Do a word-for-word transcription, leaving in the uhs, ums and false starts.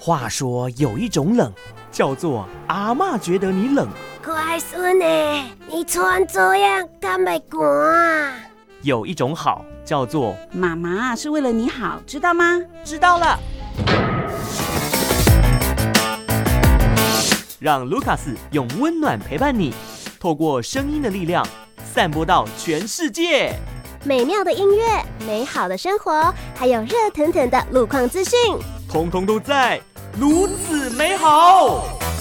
话说有一种冷，叫做阿嬷觉得你冷。 乖孙欸，你穿这样敢会寒啊？ 有一种好，叫做妈妈是为了你好，知道吗？ 知道了。让卢卡斯用温暖陪伴你，透过声音的力量，散播到全世界。 美妙的音乐，美好的生活，还有热腾腾的路况资讯， 通通都在如此美好。